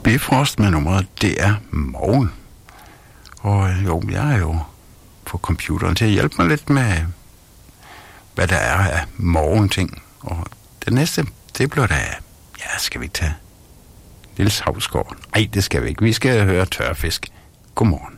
Bifrost med nummeret, det er morgen. Og jo, jeg er jo på computeren til at hjælpe mig lidt med, hvad der er af morgenting. Og det næste, det bliver da, ja, skal vi tage Niels Hausgaard? Nej, det skal vi ikke. Vi skal høre Tørfisk. Godmorgen.